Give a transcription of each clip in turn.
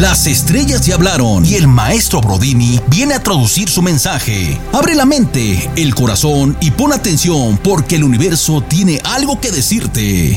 Las estrellas ya hablaron y el maestro Brodini viene a traducir su mensaje. Abre la mente, el corazón y pon atención porque el universo tiene algo que decirte.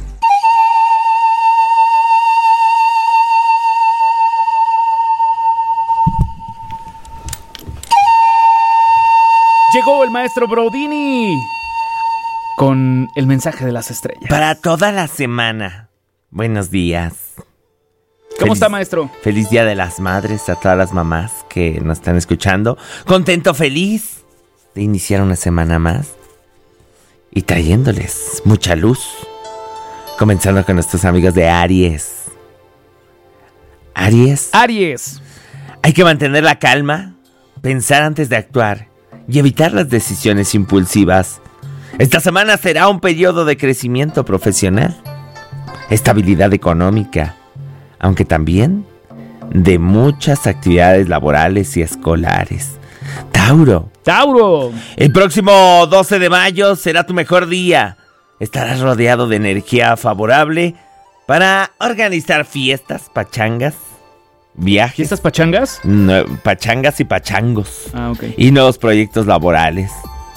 Llegó el maestro Brodini con el mensaje de las estrellas. Para toda la semana. Buenos días. ¿Cómo está, maestro? Feliz Día de las Madres a todas las mamás que nos están escuchando. Contento, feliz de iniciar una semana más y trayéndoles mucha luz. Comenzando con nuestros amigos de Aries. Aries. Hay que mantener la calma, pensar antes de actuar y evitar las decisiones impulsivas. Esta semana será un periodo de crecimiento profesional, estabilidad económica, aunque también de muchas actividades laborales y escolares. Tauro. El próximo 12 de mayo será tu mejor día. Estarás rodeado de energía favorable para organizar fiestas, pachangas, viajes. ¿Fiestas pachangas? No, pachangas y pachangos. Ok. Y nuevos proyectos laborales.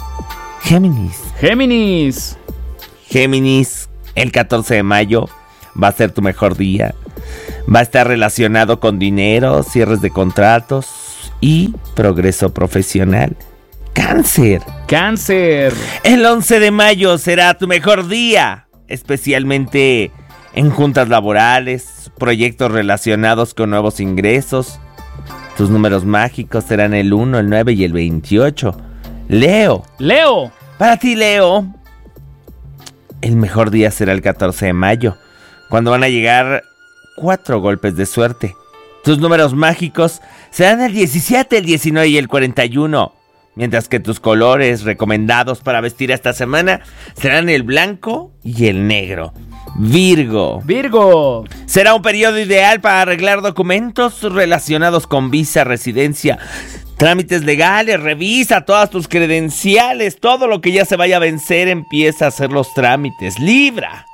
Géminis, el 14 de mayo va a ser tu mejor día. Va a estar relacionado con dinero, cierres de contratos y progreso profesional. Cáncer. El 11 de mayo será tu mejor día, especialmente en juntas laborales, proyectos relacionados con nuevos ingresos. Tus números mágicos serán el 1, el 9 y el 28. Leo. Para ti, Leo, el mejor día será el 14 de mayo, cuando van a llegar 4 golpes de suerte. Tus números mágicos serán el 17, el 19 y el 41. Mientras que tus colores recomendados para vestir esta semana serán el blanco y el negro. Virgo. Será un periodo ideal para arreglar documentos relacionados con visa, residencia, trámites legales. Revisa todas tus credenciales. Todo lo que ya se vaya a vencer, empieza a hacer los trámites. Libra.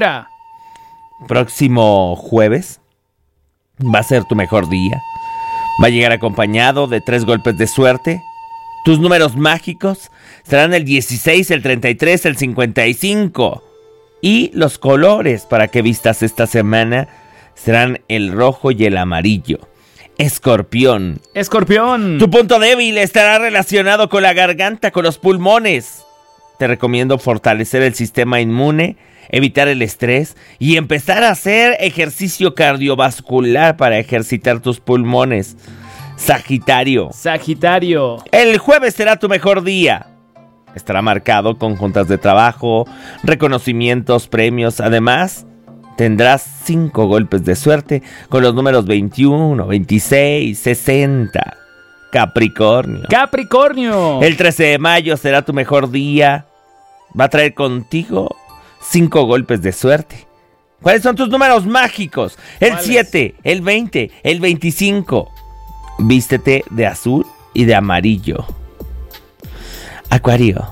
Próximo jueves va a ser tu mejor día. Va a llegar acompañado de 3 golpes de suerte. Tus números mágicos serán el 16, el 33, el 55. Y los colores para que vistas esta semana serán el rojo y el amarillo. Escorpión. Tu punto débil estará relacionado con la garganta, con los pulmones. Te recomiendo fortalecer el sistema inmune, evitar el estrés y empezar a hacer ejercicio cardiovascular para ejercitar tus pulmones. Sagitario. El jueves será tu mejor día. Estará marcado con juntas de trabajo, reconocimientos, premios. Además, tendrás 5 golpes de suerte con los números 21, 26, 60. Capricornio. El 13 de mayo será tu mejor día. Va a traer contigo 5 golpes de suerte. ¿Cuáles son tus números mágicos? El 7, el 20, el 25. Vístete de azul y de amarillo. Acuario.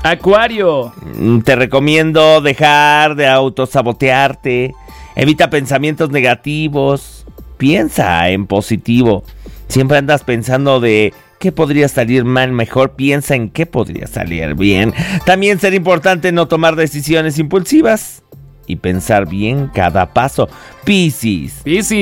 Te recomiendo dejar de autosabotearte. Evita pensamientos negativos. Piensa en positivo. Siempre andas pensando de qué podría salir mal. Mejor piensa en qué podría salir bien. También será importante no tomar decisiones impulsivas y pensar bien cada paso. Piscis.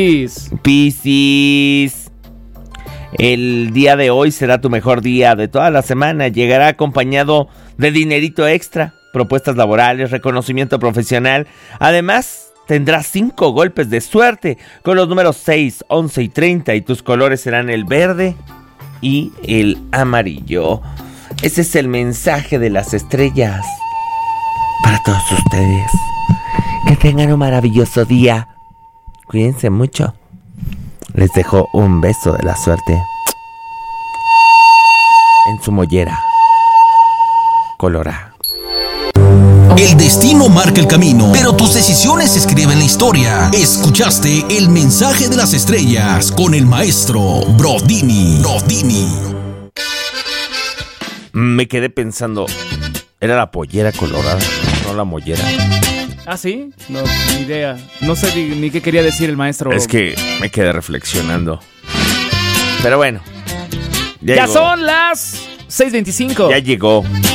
El día de hoy será tu mejor día de toda la semana. Llegará acompañado de dinerito extra, propuestas laborales, reconocimiento profesional. Además, tendrás 5 golpes de suerte con los números 6, 11 y 30. Y tus colores serán el verde y el amarillo. Ese es el mensaje de las estrellas para todos ustedes. Que tengan un maravilloso día. Cuídense mucho. Les dejo un beso de la suerte en su mollera colorada. El destino marca el camino, pero tus decisiones escriben la historia. Escuchaste el mensaje de las estrellas con el maestro Brodini. Me quedé pensando, era la pollera colorada, no la mollera. ¿Ah, sí? No, ni idea. No sé ni qué quería decir el maestro. Es que me quedé reflexionando. Pero bueno. Ya son las 6:25. Ya llegó.